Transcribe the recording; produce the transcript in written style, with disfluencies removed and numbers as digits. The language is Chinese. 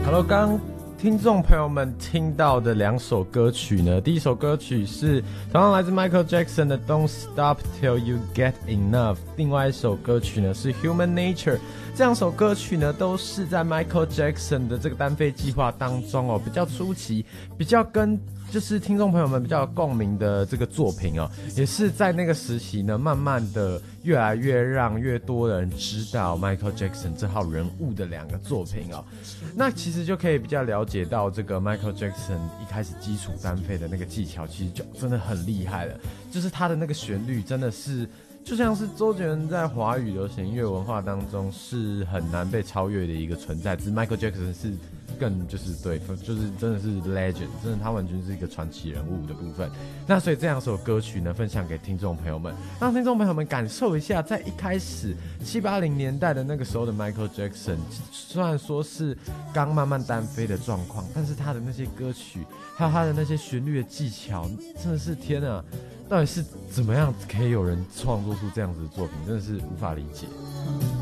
Hello， 刚听众朋友们听到的两首歌曲呢，第一首歌曲是同样来自 Michael Jackson 的 Don't Stop Till You Get Enough， 另外一首歌曲呢是 Human Nature。这两首歌曲呢都是在 Michael Jackson 的这个单飞计划当中哦，比较初期，比较跟就是听众朋友们比较有共鸣的这个作品哦，也是在那个时期呢，慢慢的越来越让越多人知道 Michael Jackson 这号人物的两个作品哦。那其实就可以比较了解到这个 Michael Jackson 一开始基础单飞的那个技巧，其实就真的很厉害了，就是他的那个旋律真的是。就像是周杰伦在华语流行音乐文化当中是很难被超越的一个存在，只是 Michael Jackson 是更就是对，就是真的是 legend， 真的他完全是一个传奇人物的部分。那所以这两首歌曲呢，分享给听众朋友们，让听众朋友们感受一下，在一开始7、80年代的那个时候的 Michael Jackson， 虽然说是刚慢慢单飞的状况，但是他的那些歌曲，还有他的那些旋律的技巧，真的是天啊！到底是怎么样可以有人创作出这样子的作品，真的是无法理解。